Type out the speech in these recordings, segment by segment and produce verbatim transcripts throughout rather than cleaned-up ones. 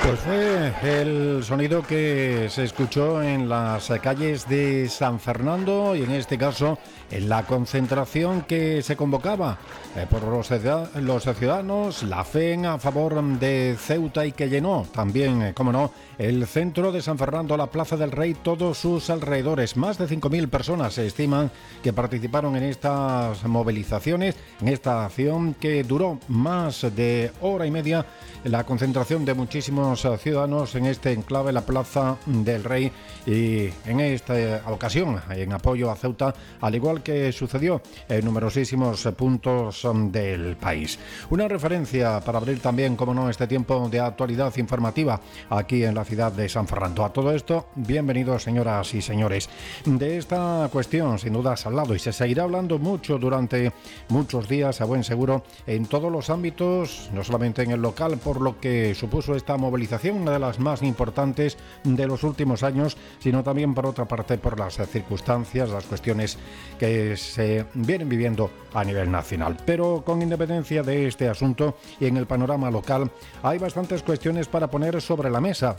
Pues fue el sonido que se escuchó en las calles de San Fernando y en este caso en la concentración que se convocaba eh, por los, los ciudadanos, la F E N a favor de Ceuta y que llenó también, eh, como no, el centro de San Fernando, la Plaza del Rey, todos sus alrededores. Más de cinco mil personas se estiman que participaron en estas movilizaciones, en esta acción que duró más de hora y media, la concentración de muchísimos ciudadanos en este enclave, la Plaza del Rey, y en esta ocasión en apoyo a Ceuta, al igual que sucedió en numerosísimos puntos del país. Una referencia para abrir también, como no, este tiempo de actualidad informativa aquí en la ciudad de San Fernando. A todo esto, bienvenidos señoras y señores. De esta cuestión, sin duda, se ha hablado y se seguirá hablando mucho durante muchos días, a buen seguro, en todos los ámbitos, no solamente en el local, por lo que supuso esta movilización, una de las más importantes de los últimos años, sino también, por otra parte, por las circunstancias, las cuestiones que se vienen viviendo a nivel nacional. Pero con independencia de este asunto y en el panorama local, hay bastantes cuestiones para poner sobre la mesa.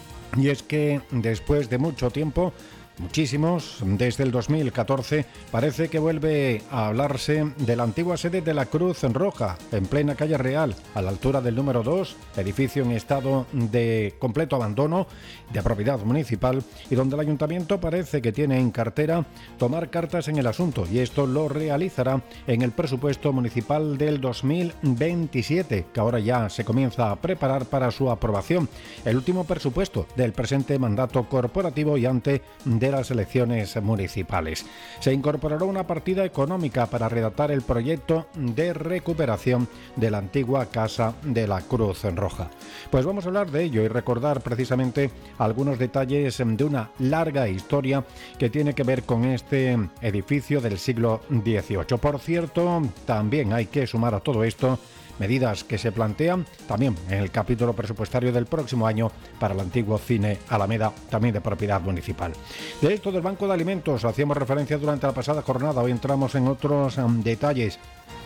Y es que después de mucho tiempo, muchísimos, desde el dos mil catorce, parece que vuelve a hablarse de la antigua sede de la Cruz Roja, en plena calle Real, a la altura del número dos, edificio en estado de completo abandono, de propiedad municipal, y donde el ayuntamiento parece que tiene en cartera tomar cartas en el asunto, y esto lo realizará en el presupuesto municipal del dos mil veintisiete, que ahora ya se comienza a preparar para su aprobación, el último presupuesto del presente mandato corporativo y ante de las elecciones municipales. Se incorporará una partida económica para redactar el proyecto de recuperación de la antigua Casa de la Cruz Roja. Pues vamos a hablar de ello y recordar precisamente algunos detalles de una larga historia que tiene que ver con este edificio del siglo dieciocho. Por cierto, también hay que sumar a todo esto medidas que se plantean también en el capítulo presupuestario del próximo año para el antiguo Cine Alameda, también de propiedad municipal. De esto del Banco de Alimentos hacíamos referencia durante la pasada jornada, hoy entramos en otros um, detalles.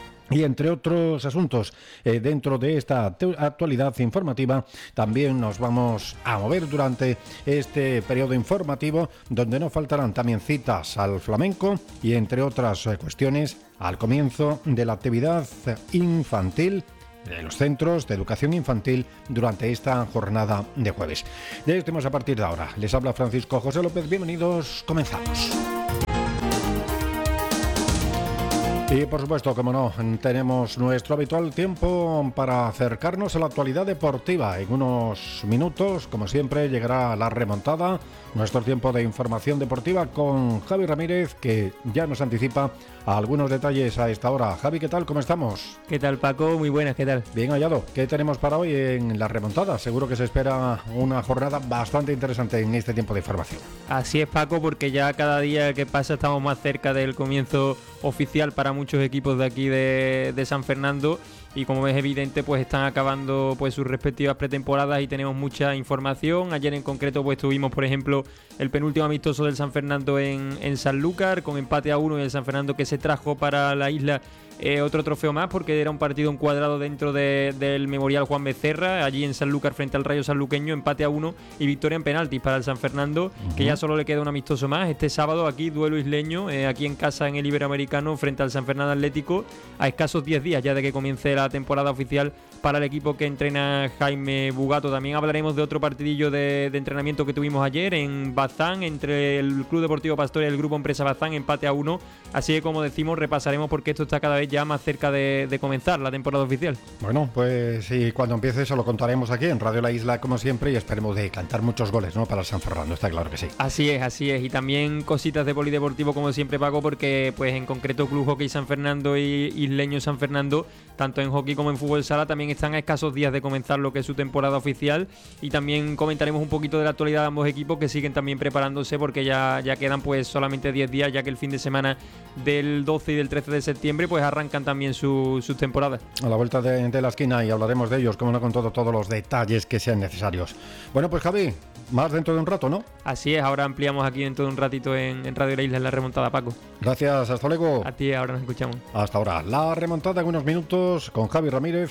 Y entre otros asuntos, eh, dentro de esta actualidad informativa, también nos vamos a mover durante este periodo informativo, donde no faltarán también citas al flamenco y, entre otras eh, cuestiones, al comienzo de la actividad infantil de los centros de educación infantil durante esta jornada de jueves. De esto a partir de ahora. Les habla Francisco José López. Bienvenidos, comenzamos. Y por supuesto, como no, tenemos nuestro habitual tiempo para acercarnos a la actualidad deportiva. En unos minutos, como siempre, llegará la remontada, nuestro tiempo de información deportiva con Javi Ramírez, que ya nos anticipa algunos detalles a esta hora. Javi, ¿qué tal? ¿Cómo estamos? ¿Qué tal, Paco? Muy buenas, ¿qué tal? Bien hallado. ¿Qué tenemos para hoy en la remontada? Seguro que se espera una jornada bastante interesante en este tiempo de información. Así es, Paco, porque ya cada día que pasa estamos más cerca del comienzo oficial para muchos equipos de aquí de, de San Fernando. Y como es evidente, pues están acabando pues sus respectivas pretemporadas y tenemos mucha información. Ayer en concreto pues tuvimos, por ejemplo, el penúltimo amistoso del San Fernando en, en Sanlúcar, con empate a uno, y el San Fernando que se trajo para la isla eh, otro trofeo más, porque era un partido encuadrado dentro de, del Memorial Juan Becerra, allí en Sanlúcar frente al Rayo Sanluqueño, empate a uno y victoria en penaltis para el San Fernando, uh-huh. que ya solo le queda un amistoso más. Este sábado aquí, duelo isleño, eh, aquí en casa en el Iberoamericano frente al San Fernando Atlético, a escasos diez días ya de que comience la temporada oficial para el equipo que entrena Jaime Bugato. También hablaremos de otro partidillo de, de entrenamiento que tuvimos ayer en Bazán, entre el Club Deportivo Pastor y el Grupo Empresa Bazán, empate a uno. Así que, como decimos, repasaremos porque esto está cada vez ya más cerca de, de comenzar la temporada oficial. Bueno, pues sí, cuando empiece se lo contaremos aquí en Radio La Isla, como siempre, y esperemos de cantar muchos goles, ¿no?, para el San Fernando, está claro que sí. Así es, así es. Y también cositas de polideportivo, como siempre, Paco, porque pues en concreto Club Hockey San Fernando y Isleño San Fernando, tanto en hockey como en fútbol sala, también están a escasos días de comenzar lo que es su temporada oficial. Y también comentaremos un poquito de la actualidad de ambos equipos, que siguen también preparándose, porque ya, ya quedan pues solamente diez días, ya que el fin de semana del doce y del trece de septiembre pues arrancan también su, sus temporadas. A la vuelta de, de la esquina, y hablaremos de ellos, como no, con todo, todos los detalles que sean necesarios. Bueno, pues Javi, más dentro de un rato, ¿no? Así es, ahora ampliamos aquí dentro de un ratito en, en Radio La Isla en la remontada, Paco. Gracias, hasta luego. A ti, ahora nos escuchamos. Hasta ahora, la remontada en unos minutos con Javi Ramírez en la sintonía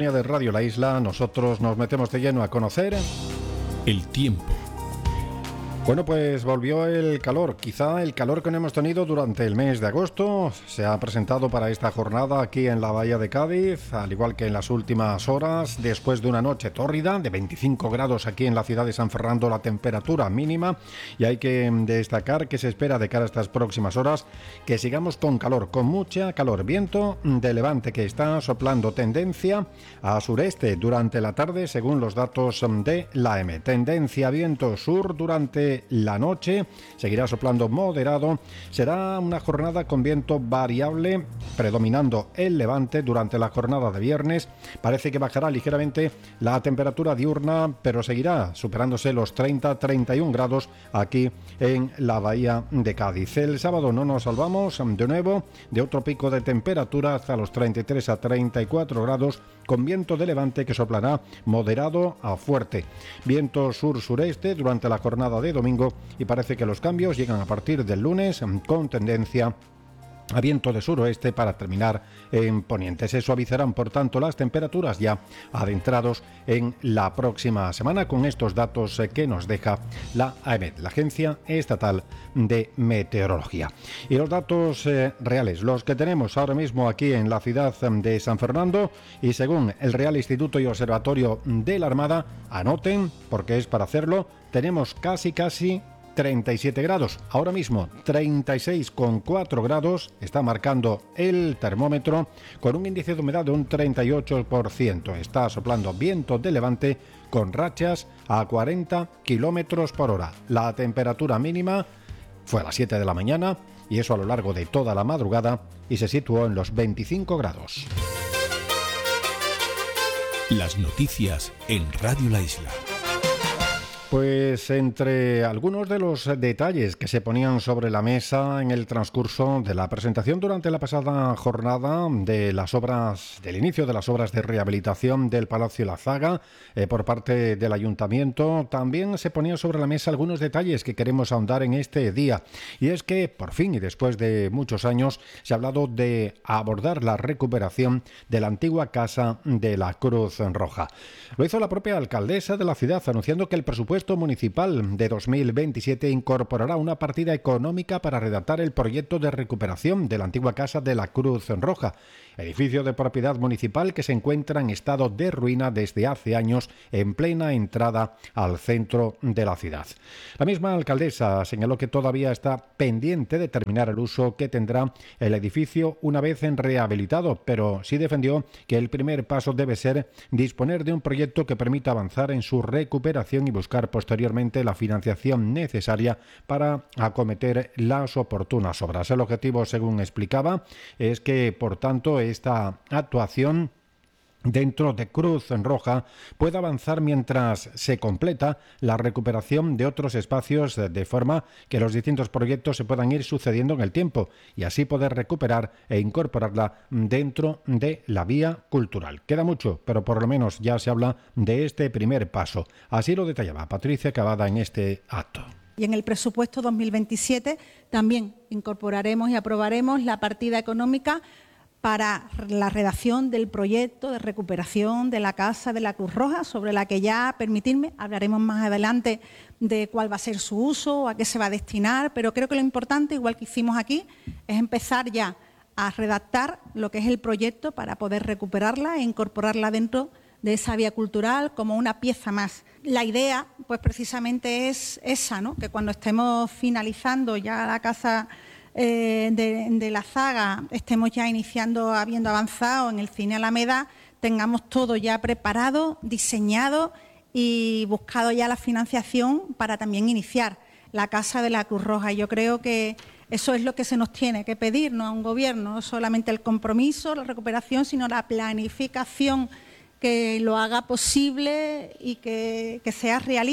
sintonía de Radio La Isla, nosotros nos metemos de lleno a conocer el tiempo. Bueno, pues volvió el calor, quizá el calor que no hemos tenido durante el mes de agosto. Se ha presentado para esta jornada aquí en la Bahía de Cádiz, al igual que en las últimas horas, después de una noche tórrida de veinticinco grados aquí en la ciudad de San Fernando, la temperatura mínima, y hay que destacar que se espera de cara a estas próximas horas que sigamos con calor, con mucha calor, viento de levante que está soplando, tendencia a sureste durante la tarde según los datos de la E M E, tendencia viento sur durante la noche, seguirá soplando moderado, será una jornada con viento variable predominando el levante durante la jornada de viernes. Parece que bajará ligeramente la temperatura diurna, pero seguirá superándose los treinta a treinta y un grados aquí en la Bahía de Cádiz. El sábado no nos salvamos de nuevo de otro pico de temperatura hasta los treinta y tres a treinta y cuatro grados, con viento de levante que soplará moderado a fuerte. Viento sur-sureste durante la jornada de domingo, y parece que los cambios llegan a partir del lunes con tendencia a viento de suroeste para terminar en poniente. Se suavizarán, por tanto, las temperaturas ya adentrados en la próxima semana con estos datos que nos deja la A E M E T, la Agencia Estatal de Meteorología. Y los datos eh, reales, los que tenemos ahora mismo aquí en la ciudad de San Fernando, y según el Real Instituto y Observatorio de la Armada, anoten, porque es para hacerlo, tenemos casi casi treinta y siete grados. Ahora mismo treinta y seis coma cuatro grados está marcando el termómetro, con un índice de humedad de un treinta y ocho por ciento. Está soplando viento de levante con rachas a cuarenta kilómetros por hora. La temperatura mínima fue a las siete de la mañana, y eso a lo largo de toda la madrugada, y se situó en los veinticinco grados. Las noticias en Radio La Isla. Pues entre algunos de los detalles que se ponían sobre la mesa en el transcurso de la presentación durante la pasada jornada de las obras, del inicio de las obras de rehabilitación del Palacio La Zaga eh, por parte del Ayuntamiento, también se ponían sobre la mesa algunos detalles que queremos ahondar en este día. Y es que por fin, y después de muchos años, se ha hablado de abordar la recuperación de la antigua Casa de la Cruz Roja. Lo hizo la propia alcaldesa de la ciudad, anunciando que el presupuesto municipal de dos mil veintisiete incorporará una partida económica para redactar el proyecto de recuperación de la antigua Casa de la Cruz Roja, edificio de propiedad municipal que se encuentra en estado de ruina desde hace años en plena entrada al centro de la ciudad. La misma alcaldesa señaló que todavía está pendiente de determinar el uso que tendrá el edificio una vez en rehabilitado, pero sí defendió que el primer paso debe ser disponer de un proyecto que permita avanzar en su recuperación y buscar posteriormente la financiación necesaria para acometer las oportunas obras. El objetivo, según explicaba, es que, por tanto, esta actuación dentro de Cruz Roja pueda avanzar mientras se completa la recuperación de otros espacios, de forma que los distintos proyectos se puedan ir sucediendo en el tiempo y así poder recuperar e incorporarla dentro de la vía cultural. Queda mucho, pero por lo menos ya se habla de este primer paso. Así lo detallaba Patricia Cavada en este acto. Y en el presupuesto dos mil veintisiete también incorporaremos y aprobaremos la partida económica para la redacción del proyecto de recuperación de la Casa de la Cruz Roja, sobre la que ya, permitidme, hablaremos más adelante de cuál va a ser su uso, a qué se va a destinar, pero creo que lo importante, igual que hicimos aquí, es empezar ya a redactar lo que es el proyecto para poder recuperarla e incorporarla dentro de esa vía cultural como una pieza más. La idea, pues precisamente es esa, ¿no? Que cuando estemos finalizando ya la Casa Eh, de, de la Zaga, estemos ya iniciando, habiendo avanzado en el Cine Alameda, tengamos todo ya preparado, diseñado y buscado ya la financiación para también iniciar la Casa de la Cruz Roja. Y yo creo que eso es lo que se nos tiene que pedir, ¿no?, a un gobierno, no solamente el compromiso, la recuperación, sino la planificación que lo haga posible y que, que sea realista.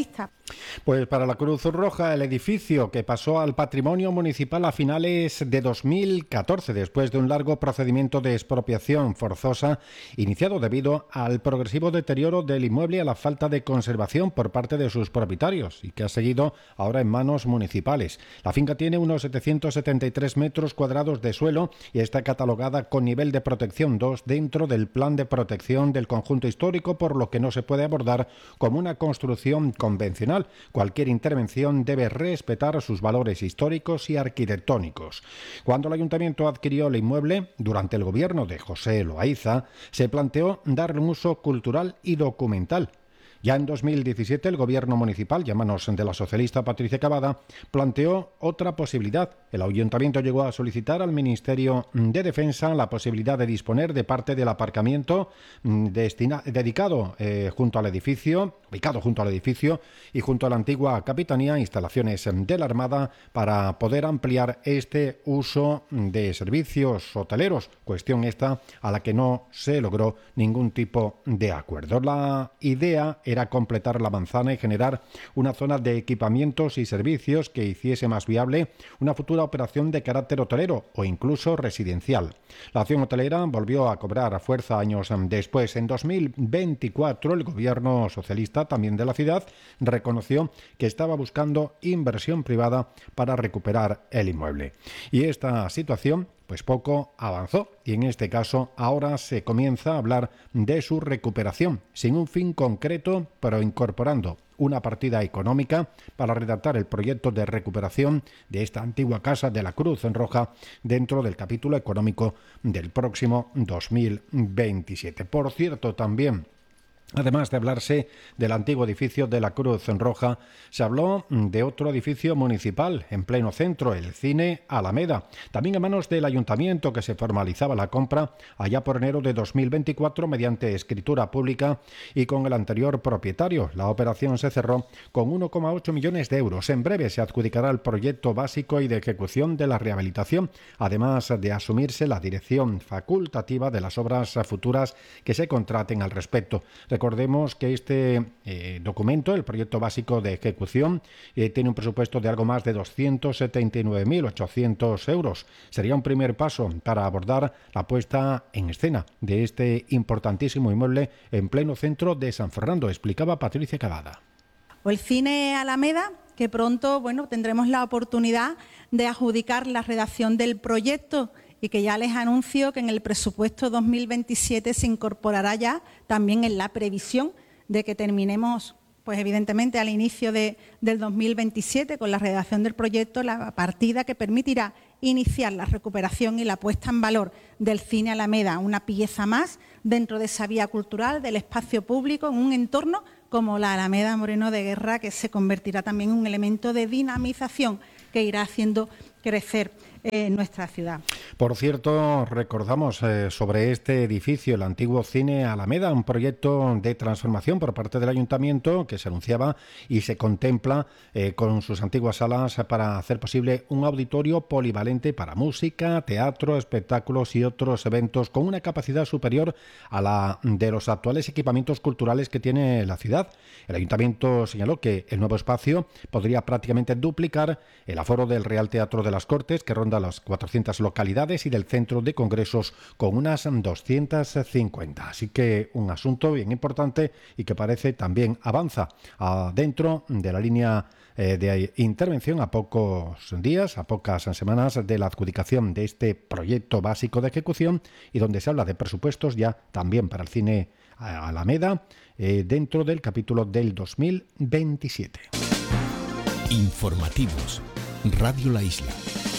Pues para la Cruz Roja, el edificio que pasó al patrimonio municipal a finales de dos mil catorce, después de un largo procedimiento de expropiación forzosa iniciado debido al progresivo deterioro del inmueble y a la falta de conservación por parte de sus propietarios, y que ha seguido ahora en manos municipales. La finca tiene unos setecientos setenta y tres metros cuadrados de suelo y está catalogada con nivel de protección dos dentro del plan de protección del conjunto histórico, por lo que no se puede abordar como una construcción convencional. Cualquier intervención debe respetar sus valores históricos y arquitectónicos. Cuando el ayuntamiento adquirió el inmueble, durante el gobierno de José Loaiza, se planteó darle un uso cultural y documental. Ya en dos mil diecisiete el gobierno municipal, y a manos de la socialista Patricia Cavada, planteó otra posibilidad. El ayuntamiento llegó a solicitar al Ministerio de Defensa la posibilidad de disponer de parte del aparcamiento destina, dedicado eh, junto al edificio, ubicado junto al edificio y junto a la antigua Capitanía, instalaciones de la Armada, para poder ampliar este uso de servicios hoteleros, cuestión esta a la que no se logró ningún tipo de acuerdo. La idea era completar la manzana y generar una zona de equipamientos y servicios que hiciese más viable una futura operación de carácter hotelero o incluso residencial. La acción hotelera volvió a cobrar fuerza años después. En dos mil veinticuatro, el gobierno socialista, también de la ciudad, reconoció que estaba buscando inversión privada para recuperar el inmueble. Y esta situación pues poco avanzó, y en este caso ahora se comienza a hablar de su recuperación, sin un fin concreto, pero incorporando una partida económica para redactar el proyecto de recuperación de esta antigua casa de la Cruz Roja dentro del capítulo económico del próximo dos mil veintisiete. Por cierto, también, además de hablarse del antiguo edificio de la Cruz Roja, se habló de otro edificio municipal en pleno centro, el Cine Alameda, también a manos del ayuntamiento, que se formalizaba la compra allá por enero de dos mil veinticuatro mediante escritura pública y con el anterior propietario. La operación se cerró con uno coma ocho millones de euros. En breve se adjudicará el proyecto básico y de ejecución de la rehabilitación, además de asumirse la dirección facultativa de las obras futuras que se contraten al respecto. Recordemos que este eh, documento, el proyecto básico de ejecución, eh, tiene un presupuesto de algo más de doscientos setenta y nueve mil ochocientos euros. Sería un primer paso para abordar la puesta en escena de este importantísimo inmueble en pleno centro de San Fernando, explicaba Patricia Cavada. O el Cine Alameda, que pronto, bueno, tendremos la oportunidad de adjudicar la redacción del proyecto, y que ya les anuncio que en el presupuesto dos mil veintisiete se incorporará ya también en la previsión de que terminemos, pues evidentemente al inicio de, del dos mil veintisiete, con la redacción del proyecto, la partida que permitirá iniciar la recuperación y la puesta en valor del Cine Alameda, una pieza más dentro de esa vía cultural, del espacio público, en un entorno como la Alameda Moreno de Guerra, que se convertirá también en un elemento de dinamización que irá haciendo crecer en nuestra ciudad. Por cierto, recordamos eh, sobre este edificio, el antiguo Cine Alameda, un proyecto de transformación por parte del ayuntamiento que se anunciaba y se contempla eh, con sus antiguas salas para hacer posible un auditorio polivalente para música, teatro, espectáculos y otros eventos con una capacidad superior a la de los actuales equipamientos culturales que tiene la ciudad. El ayuntamiento señaló que el nuevo espacio podría prácticamente duplicar el aforo del Real Teatro de las Cortes, que ronda las cuatrocientas localidades, y del Centro de Congresos con unas doscientas cincuenta. Así que un asunto bien importante y que parece también avanza a, dentro de la línea eh, de intervención a pocos días, a pocas semanas de la adjudicación de este proyecto básico de ejecución, y donde se habla de presupuestos ya también para el Cine Alameda eh, dentro del capítulo del dos mil veintisiete. Informativos. Radio La Isla.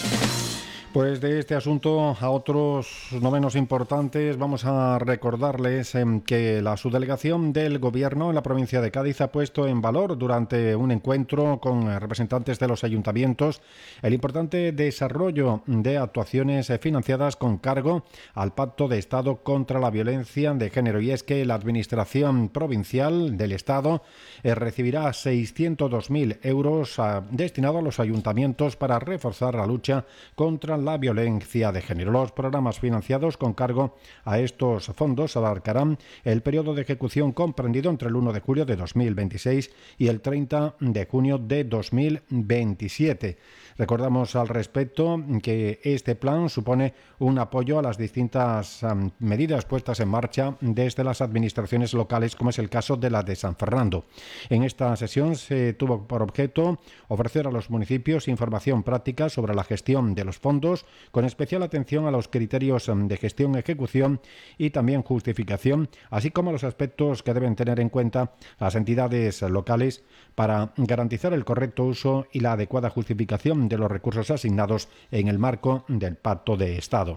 Pues de este asunto a otros no menos importantes, vamos a recordarles eh, que la subdelegación del Gobierno en la provincia de Cádiz ha puesto en valor durante un encuentro con representantes de los ayuntamientos el importante desarrollo de actuaciones financiadas con cargo al Pacto de Estado contra la Violencia de Género. Y es que la Administración Provincial del Estado eh, recibirá seiscientos dos mil euros a, destinados a los ayuntamientos para reforzar la lucha contra la la violencia de género. Los programas financiados con cargo a estos fondos abarcarán el periodo de ejecución comprendido entre el uno de julio de dos mil veintiséis y el treinta de junio de dos mil veintisiete. Recordamos al respecto que este plan supone un apoyo a las distintas um, medidas puestas en marcha desde las administraciones locales, como es el caso de la de San Fernando. En esta sesión se tuvo por objeto ofrecer a los municipios información práctica sobre la gestión de los fondos, con especial atención a los criterios um, de gestión, ejecución y también justificación, así como los aspectos que deben tener en cuenta las entidades locales para garantizar el correcto uso y la adecuada justificación de los recursos asignados en el marco del Pacto de Estado.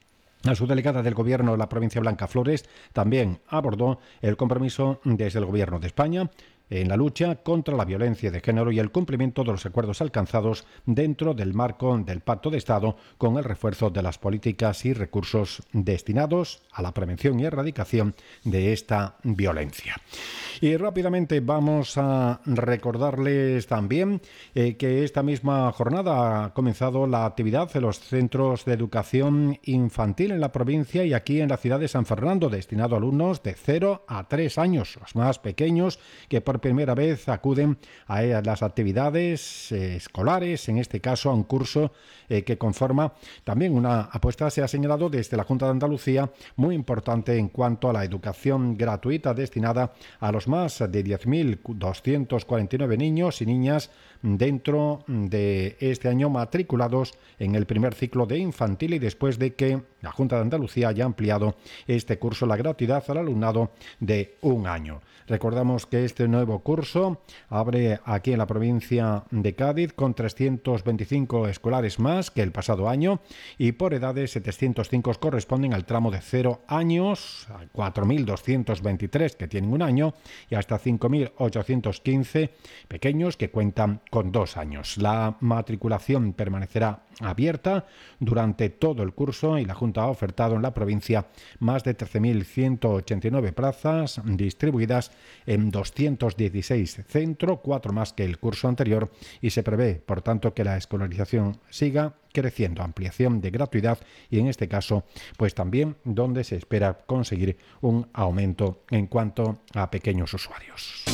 La subdelegada del Gobierno de la provincia Blanca Flores también abordó el compromiso desde el Gobierno de España en la lucha contra la violencia de género y el cumplimiento de los acuerdos alcanzados dentro del marco del Pacto de Estado, con el refuerzo de las políticas y recursos destinados a la prevención y erradicación de esta violencia. Y rápidamente vamos a recordarles también eh, que esta misma jornada ha comenzado la actividad de los centros de educación infantil en la provincia y aquí en la ciudad de San Fernando, destinado a alumnos de cero a tres años, los más pequeños, que por primera vez acuden a las actividades eh, escolares, en este caso a un curso eh, que conforma también una apuesta, se ha señalado desde la Junta de Andalucía, muy importante en cuanto a la educación gratuita destinada a los más de diez mil doscientos cuarenta y nueve niños y niñas dentro de este año matriculados en el primer ciclo de infantil, y después de que la Junta de Andalucía haya ampliado este curso la gratuidad al alumnado de un año. Recordamos que este nuevo curso abre aquí en la provincia de Cádiz con trescientos veinticinco escolares más que el pasado año, y por edades setecientos cinco corresponden al tramo de cero años, a cuatro mil doscientos veintitrés que tienen un año y hasta cinco mil ochocientos quince pequeños que cuentan con dos años. La matriculación permanecerá abierta durante todo el curso y la Junta ha ofertado en la provincia más de trece mil ciento ochenta y nueve plazas distribuidas en doscientos dieciséis centros, cuatro más que el curso anterior, y se prevé, por tanto, que la escolarización siga creciendo, ampliación de gratuidad y en este caso, pues también donde se espera conseguir un aumento en cuanto a pequeños usuarios.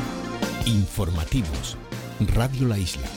Informativos. Radio La Isla.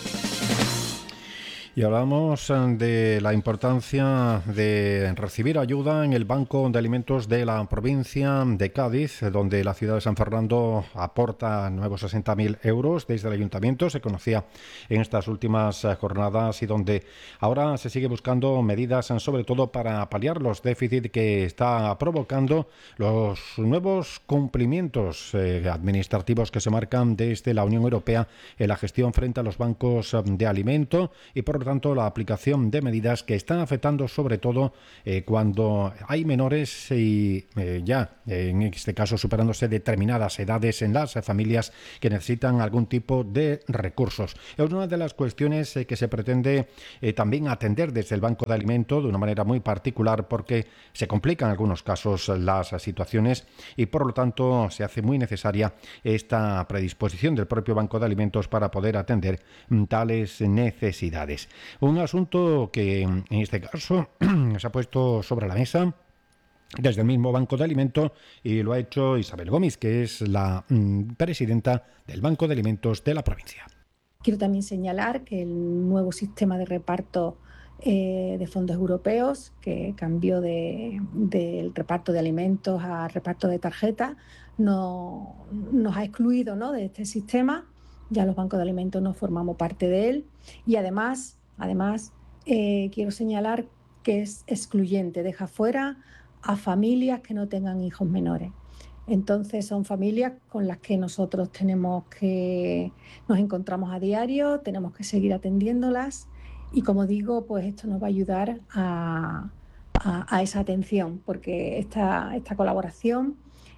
Y hablamos de la importancia de recibir ayuda en el Banco de Alimentos de la provincia de Cádiz, donde la ciudad de San Fernando aporta nuevos sesenta mil euros desde el ayuntamiento. Se conocía en estas últimas jornadas y donde ahora se sigue buscando medidas, sobre todo para paliar los déficits que está provocando los nuevos cumplimientos eh, administrativos que se marcan desde la Unión Europea en la gestión frente a los bancos de alimento y por Por tanto, la aplicación de medidas que están afectando sobre todo eh, cuando hay menores y eh, ya, eh, en este caso, superándose determinadas edades en las familias que necesitan algún tipo de recursos. Es una de las cuestiones eh, que se pretende eh, también atender desde el Banco de Alimento de una manera muy particular, porque se complican en algunos casos las situaciones y por lo tanto se hace muy necesaria esta predisposición del propio Banco de Alimentos para poder atender tales necesidades. Un asunto que en este caso se ha puesto sobre la mesa desde el mismo Banco de Alimentos y lo ha hecho Isabel Gómez, que es la mm, presidenta del Banco de Alimentos de la provincia. Quiero también señalar que el nuevo sistema de reparto eh, de fondos europeos, que cambió de, del reparto de alimentos al reparto de tarjetas, no, nos ha excluido, ¿no?, de este sistema. Ya los bancos de alimentos no formamos parte de él y además, además eh, quiero señalar que es excluyente, deja fuera a familias que no tengan hijos menores. Entonces son familias con las que nosotros tenemos que, nos encontramos a diario, tenemos que seguir atendiéndolas y como digo, pues esto nos va a ayudar a, a, a esa atención, porque esta, esta colaboración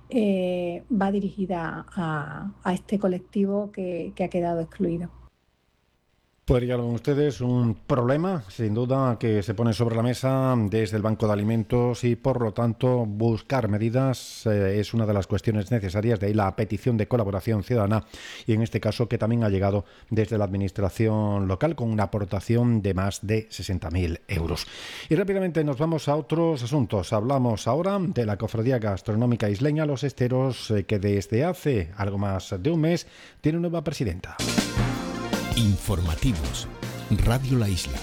Eh, va dirigida a, a este colectivo que, que ha quedado excluido. Pues ya lo ven ustedes, un problema sin duda que se pone sobre la mesa desde el Banco de Alimentos y por lo tanto buscar medidas eh, es una de las cuestiones necesarias, de ahí la petición de colaboración ciudadana y en este caso que también ha llegado desde la administración local con una aportación de más de sesenta mil euros. Y rápidamente nos vamos a otros asuntos. Hablamos ahora de la Cofradía Gastronómica Isleña Los Esteros, eh, que desde hace algo más de un mes tiene nueva presidenta. Informativos. Radio La Isla.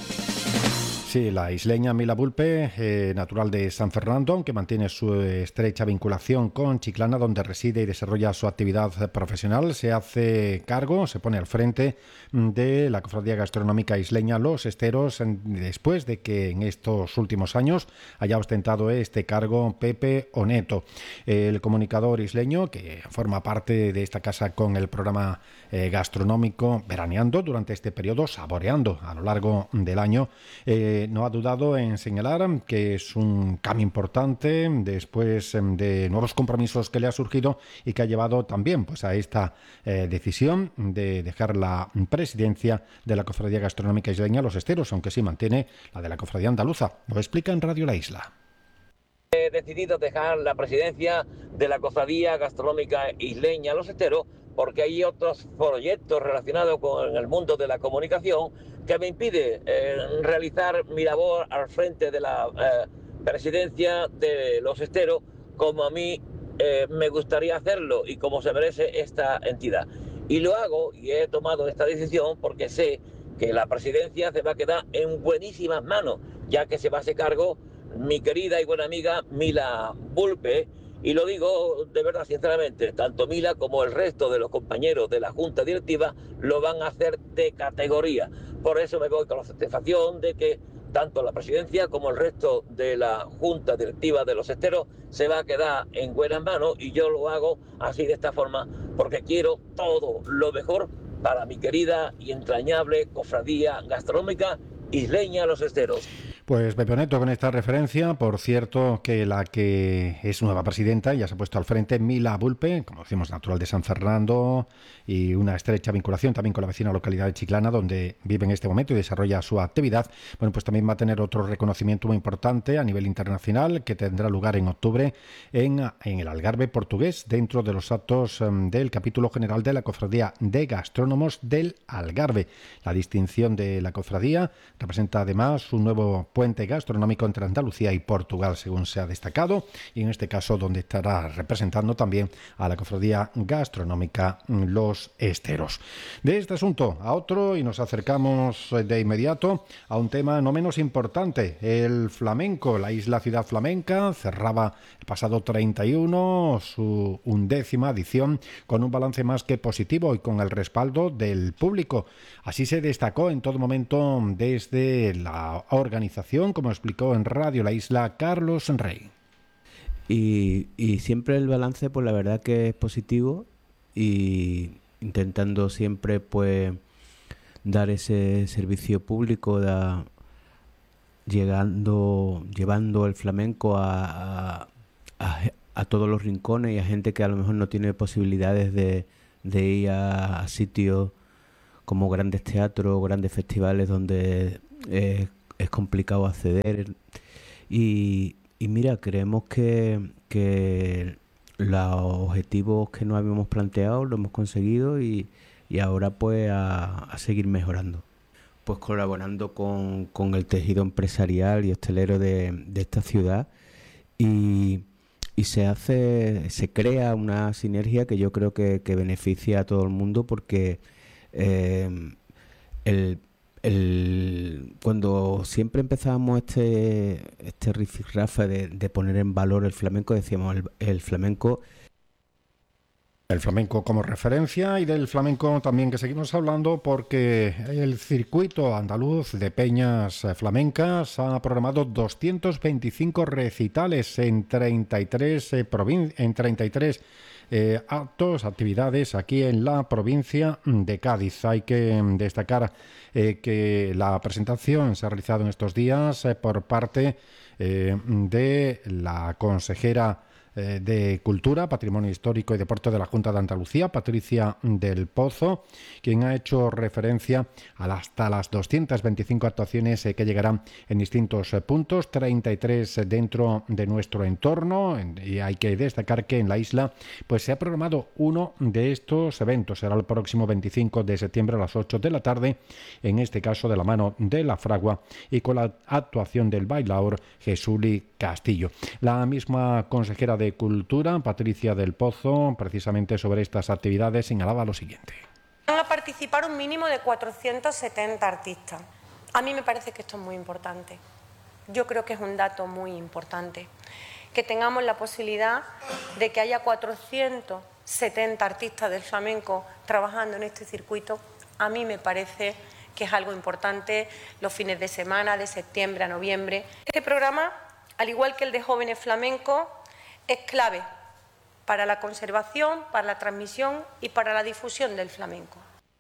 Sí, la isleña Mila Bulpe, eh, natural de San Fernando, aunque mantiene su estrecha vinculación con Chiclana, donde reside y desarrolla su actividad profesional, se hace cargo, se pone al frente de la Cofradía Gastronómica Isleña Los Esteros, en, después de que en estos últimos años haya ostentado este cargo Pepe Oneto. El comunicador isleño, que forma parte de esta casa con el programa eh, gastronómico Veraneando durante este periodo, saboreando a lo largo del año, eh, no ha dudado en señalar que es un cambio importante después de nuevos compromisos que le ha surgido y que ha llevado también pues a esta eh, decisión de dejar la presidencia de la Cofradía Gastronómica Isleña Los Esteros, aunque sí mantiene la de la Cofradía Andaluza. Lo explica en Radio La Isla. He decidido dejar la presidencia de la Cofradía Gastronómica Isleña Los Esteros porque hay otros proyectos relacionados con el mundo de la comunicación que me impide eh, realizar mi labor al frente de la eh, presidencia de Los Esteros como a mí eh, me gustaría hacerlo y como se merece esta entidad. Y lo hago y he tomado esta decisión porque sé que la presidencia se va a quedar en buenísimas manos, ya que se va a hacer cargo mi querida y buena amiga Mila Bulpe. Y lo digo de verdad, sinceramente, tanto Mila como el resto de los compañeros de la Junta Directiva lo van a hacer de categoría. Por eso me voy con la satisfacción de que tanto la presidencia como el resto de la Junta Directiva de Los Esteros se va a quedar en buenas manos y yo lo hago así de esta forma porque quiero todo lo mejor para mi querida y entrañable Cofradía Gastronómica Isleña Los Esteros. Pues Pepe Oneto con esta referencia, por cierto que la que es nueva presidenta ya se ha puesto al frente, Mila Bulpe, como decimos, natural de San Fernando y una estrecha vinculación también con la vecina localidad de Chiclana, donde vive en este momento y desarrolla su actividad. Bueno, pues también va a tener otro reconocimiento muy importante a nivel internacional que tendrá lugar en octubre en, en el Algarve portugués, dentro de los actos um, del capítulo general de la Cofradía de Gastrónomos del Algarve. La distinción de la cofradía representa además un nuevo puente gastronómico entre Andalucía y Portugal, según se ha destacado, y en este caso donde estará representando también a la Cofradía Gastronómica Los Esteros. De este asunto a otro, y nos acercamos de inmediato a un tema no menos importante, el flamenco. La isla Ciudad Flamenca cerraba el pasado treinta y uno su undécima edición con un balance más que positivo y con el respaldo del público. Así se destacó en todo momento desde la organización, como explicó en Radio La Isla Carlos Rey. Y, y siempre el balance, pues la verdad que es positivo, y intentando siempre pues dar ese servicio público, da, llegando, llevando el flamenco a, a, a todos los rincones y a gente que a lo mejor no tiene posibilidades de, de ir a, a sitios como grandes teatros, grandes festivales donde eh, es complicado acceder. Y, y mira, creemos que, que los objetivos que nos habíamos planteado lo hemos conseguido y, y ahora pues a, a seguir mejorando. Pues colaborando con, con el tejido empresarial y hostelero de, de esta ciudad, y, y se hace, se crea una sinergia que yo creo que, que beneficia a todo el mundo, porque eh, el El, cuando siempre empezábamos este este rifirrafe de, de poner en valor el flamenco, decíamos el, el flamenco El flamenco como referencia, y del flamenco también que seguimos hablando porque el circuito andaluz de peñas flamencas ha programado doscientos veinticinco recitales en treinta y tres eh, provin- en treinta y tres Eh, actos, actividades aquí en la provincia de Cádiz. Hay que destacar eh, que la presentación se ha realizado en estos días eh, por parte eh, de la consejera eh, de Cultura, Patrimonio Histórico y Deporte de la Junta de Andalucía, Patricia del Pozo, quien ha hecho referencia a las, hasta las doscientas veinticinco actuaciones eh, que llegarán en distintos eh, puntos, treinta y tres dentro de nuestro entorno, en, y hay que destacar que en la isla pues se ha programado uno de estos eventos, será el próximo veinticinco de septiembre a las ocho de la tarde, en este caso de la mano de la Fragua y con la actuación del bailaor Jesuli Castillo. La misma consejera de Cultura, Patricia del Pozo, precisamente sobre estas actividades señalaba lo siguiente. Van a participar un mínimo de cuatrocientos setenta artistas. A mí me parece que esto es muy importante. Yo creo que es un dato muy importante. Que tengamos la posibilidad de que haya cuatrocientos setenta artistas del flamenco trabajando en este circuito, a mí me parece que es algo importante los fines de semana, de septiembre a noviembre. Este programa, al igual que el de Jóvenes Flamencos, es clave para la conservación, para la transmisión y para la difusión del flamenco.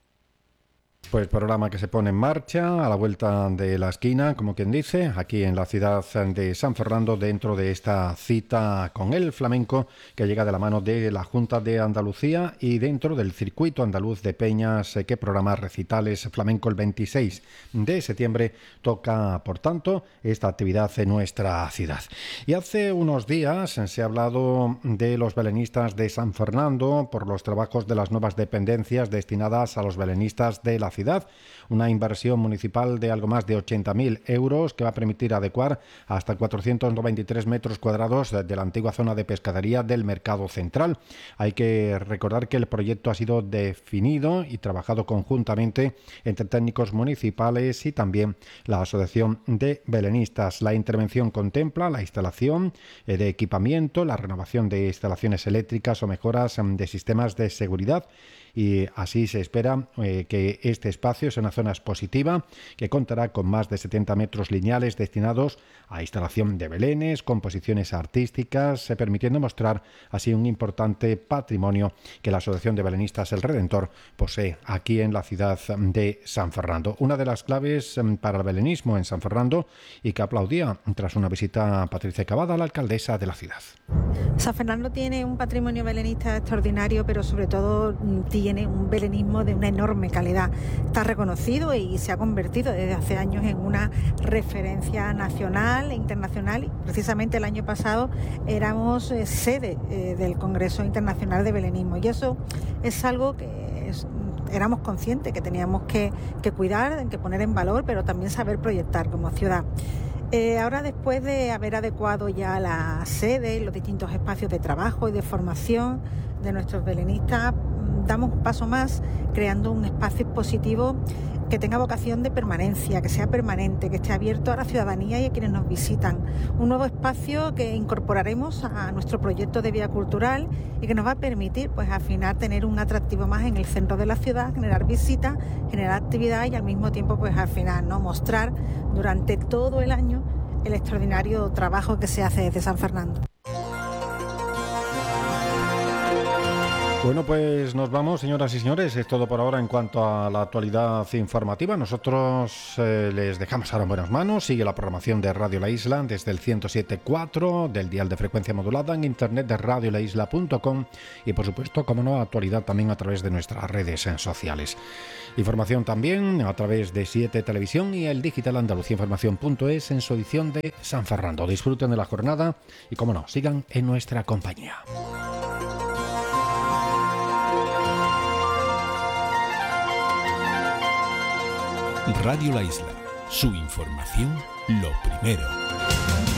Pues programa que se pone en marcha a la vuelta de la esquina, como quien dice, aquí en la ciudad de San Fernando, dentro de esta cita con el flamenco que llega de la mano de la Junta de Andalucía y dentro del circuito andaluz de peñas que programa recitales flamenco el veintiséis de septiembre. Toca, por tanto, esta actividad en nuestra ciudad. Y hace unos días se ha hablado de los belenistas de San Fernando por los trabajos de las nuevas dependencias destinadas a los belenistas de la ciudad. Una inversión municipal de algo más de ochenta mil euros que va a permitir adecuar hasta cuatrocientos noventa y tres metros cuadrados de la antigua zona de pescadería del Mercado Central. Hay que recordar que el proyecto ha sido definido y trabajado conjuntamente entre técnicos municipales y también la Asociación de Belenistas. La intervención contempla la instalación de equipamiento, la renovación de instalaciones eléctricas o mejoras de sistemas de seguridad. Y así se espera eh, que este espacio sea una zona expositiva que contará con más de setenta metros lineales destinados a instalación de belenes, composiciones artísticas, eh, permitiendo mostrar así un importante patrimonio que la Asociación de Belenistas El Redentor posee aquí en la ciudad de San Fernando. Una de las claves eh, para el belenismo en San Fernando y que aplaudía tras una visita a Patricia Cavada, la alcaldesa de la ciudad. San Fernando tiene un patrimonio belenista extraordinario, pero sobre todo tiene un belenismo de una enorme calidad. Está reconocido y se ha convertido desde hace años en una referencia nacional e internacional. Y precisamente el año pasado éramos eh, sede eh, del Congreso Internacional de Belenismo y eso es algo que es, éramos conscientes que teníamos que, que cuidar, que poner en valor, pero también saber proyectar como ciudad. Eh, ahora, después de haber adecuado ya la sede y los distintos espacios de trabajo y de formación de nuestros belenistas, damos un paso más creando un espacio expositivo que tenga vocación de permanencia, que sea permanente, que esté abierto a la ciudadanía y a quienes nos visitan. Un nuevo espacio que incorporaremos a nuestro proyecto de vía cultural y que nos va a permitir, pues, al final tener un atractivo más en el centro de la ciudad, generar visitas, generar actividad y al mismo tiempo, pues, al final, ¿no?, mostrar durante todo el año el extraordinario trabajo que se hace desde San Fernando. Bueno, pues nos vamos, señoras y señores. Es todo por ahora en cuanto a la actualidad informativa. Nosotros eh, les dejamos ahora en buenas manos. Sigue la programación de Radio La Isla desde el ciento siete punto cuatro del dial de frecuencia modulada en internet de radio la isla punto com y, por supuesto, como no, actualidad también a través de nuestras redes sociales. Información también a través de siete Televisión y el digital andalucía información punto es en su edición de San Fernando. Disfruten de la jornada y, como no, sigan en nuestra compañía. Radio La Isla, su información lo primero.